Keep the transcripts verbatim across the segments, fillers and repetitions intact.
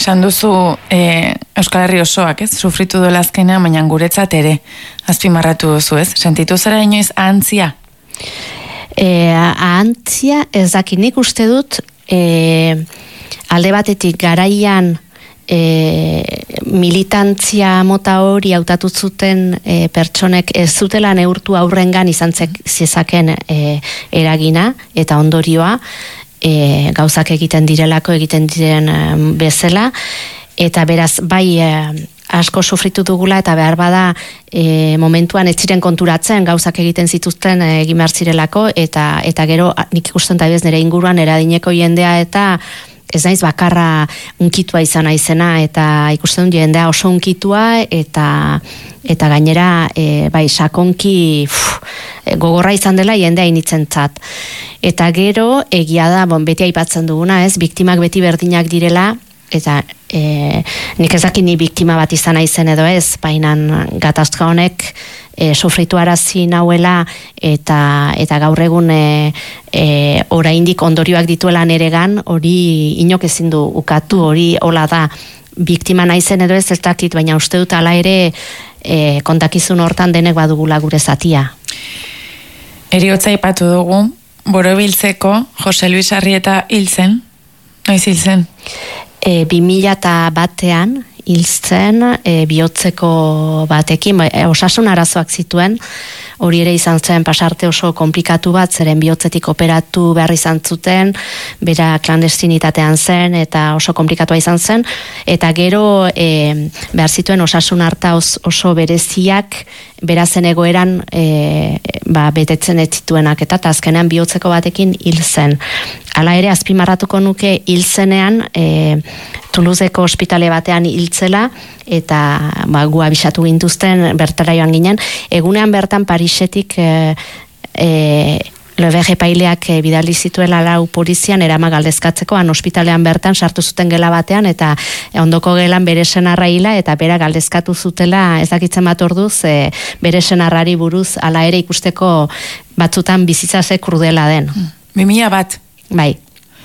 Esan duzu e, Euskal Herri osoak, ez? Sufritu duela azkenean, baina guretzat ere azpimarratu duzu, ez? Sentitu zara inoiz ahantzia? E, ahantzia ez dakit, nik uste dut e, alde batetik garaian e, militantzia mota hori hautatu zuten e, pertsonek ez zutela neurtu aurrengan izan zezaken e, eragina eta ondorioa, E, gauzak egiten direlako, egiten diren um, bezala, eta beraz, bai, e, asko sufritu dugula, eta behar bada e, momentuan ez ziren konturatzen, gauzak egiten zituzten e, egin behar zirelako, eta, eta gero, nik ikusten da bez nire inguruan, eradineko jendea, eta ez naiz bakarra unkitua izan naizena, eta ikusten dut jendea oso unkitua, eta eta gainera e, bai sakonki uf, gogorra izan dela jendea initzen-tzat. Eta gero egia da, bon, beti aipatzen duguna, ez, biktimak beti berdinak direla, eta e, nik ez dakit ni biktima bat izan naizen edo ez, baina gatazka honek e, sufritu arazi nauela, eta, eta gaur egun e, e, oraindik ondorioak dituela neregan, hori inok ezin du ukatu, hori hola da, biktima naizen edo ez ez dakit, baina uste dut ala ere e, kontakizun hortan denek badugula gure zatia. Heriotza aipatu dugu, Borobiltzeko Jose Luis Arrieta hil zen, noiz hil zen? E, bi mila batean hil zen e, bihotzeko batekin, e, osasun arazoak zituen, hori ere izan zen pasarte oso komplikatu bat, zeren bihotzetik operatu behar izan zuten, bera klandestinitatean zen, eta oso komplikatua izan zen, eta gero e, behar zituen osasun harta oso bereziak, berazen egoeran e, ba, betetzen ez zituenak, eta azkenean bihotzeko batekin hil zen. Hala ere, azpimarratuko nuke hil zenean, e, Toulouseko ospitale batean hiltzela, eta ba, gu abisatu gintuzten, bertara joan ginen, egunean bertan Parisetik e, e, Levege epaileak e, bidali zituela lau polizian erama galdezkatzeko, han ospitalean bertan sartu zuten gela batean, eta ondoko gelan bere senarra hila, eta bera galdezkatu zutela, ez dakitzen bat orduz, e, bere senarrari buruz, hala ere ikusteko batzutan bizitza ze krudela den. Bi mila bat? Bai.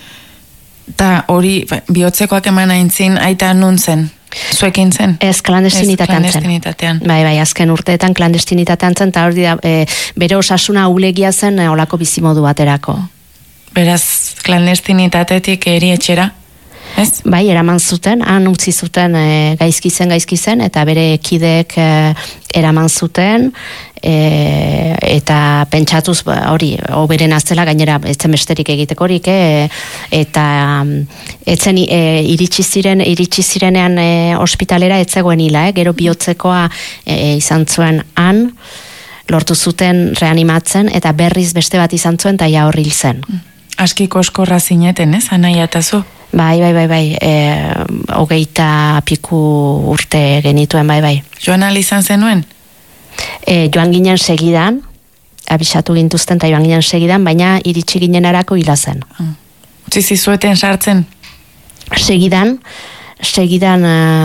Eta hori, bihotzekoak eman aintzin, aita nun zen? Zuekin zen? Ez, klandestinitatean zen. Klandestinitatean. Bai, bai, azken urteetan klandestinitatean zen, eta hori da, e, bere osasuna ulegia zen e, olako bizimodu baterako. Beraz, klandestinitatetik eri etxera? Ez? Bai, eraman zuten, han utzi zuten e, gaizki zen, gaizki zen, eta bere kideek e, eraman zuten, e, eta pentsatuz hori, oberen aztela gainera etzen besterik egitekorik, e, eta etzen e, iritsi ziren, iritsi zirenean e, ospitalera etzegoen hila, e, gero bihotzekoa e, izan zuen han, lortu zuten reanimatzen, eta berriz beste bat izan zuen, eta ja horril zen. Askiko eskorra zineten, ez? Anaia eta zu? Bai, bai, bai, bai, e, hogeita piku urte genituen, bai, bai. Joan izan zenuen? E, joan ginen segidan, abisatu gintuzten eta joan ginen segidan, baina iritsi ginen arako hila zen. Utsi zizueten sartzen? Segidan, segidan,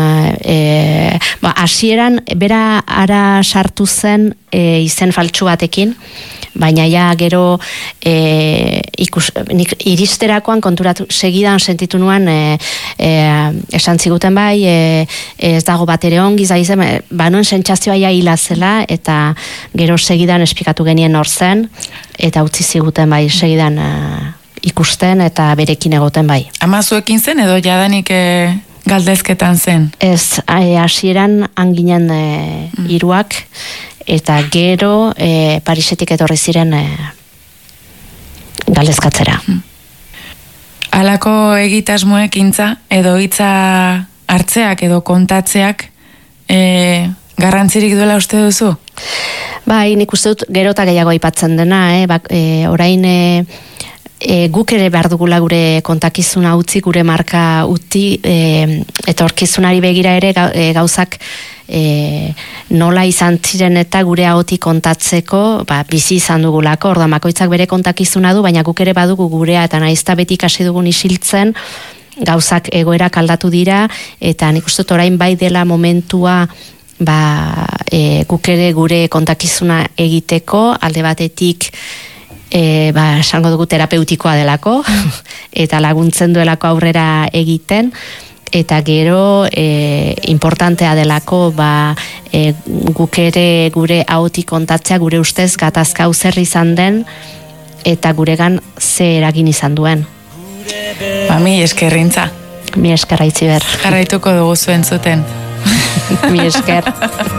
e, ba, hasieran bera ara sartu zen e, izen faltsu batekin, baina ja gero e, ikus, nik iristerakoan konturatu segidan sentitu nuan e, e, esan ziguten bai e, ez dago bat ere ongi zaizen, e, banuen sentsazioa ja hila zela, eta gero segidan esplikatu genien hor zen, eta utzi ziguten bai segidan e, ikusten eta berekin egoten bai. Ama zuekin zen edo jadanik e, galdezketan zen? Ez, hasieran anginen e, mm. iruak, eta gero e, Parisetik etorri ziren e, galdezkatzera. Halako egitasmoekintza edo hitza hartzeak edo kontatzeak e, garrantzirik duela uste duzu? Bai, nik uste dut gero eta gehiago aipatzen dena, eh? Bak, e, orain e, e, guk ere behar dugula gure kontakizuna utzi, gure marka utzi, e, eta orkizunari begira ere gauzak E, nola izan ziren eta gure ahotik kontatzeko ba, bizi izan dugulako, orda makoitzak bere kontakizuna du, baina guk ere badugu gurea, eta naizta beti ikasi dugun isiltzen, gauzak egoerak aldatu dira, eta nik uste orain bai dela momentua ba, e, guk ere gure kontakizuna egiteko, alde batetik e, ba, esango dugu terapeutikoa delako, eta laguntzen duelako aurrera egiten, eta gero e, importantea delako ba, e, guk ere gure ahotik kontatzea gure ustez gatazka hau zer izan den eta guregan ze eragin izan duen. Ba, mi eskerrintza. Mi eskerra Itziber. Jarraituko dugu zuen zuten. Mi esker.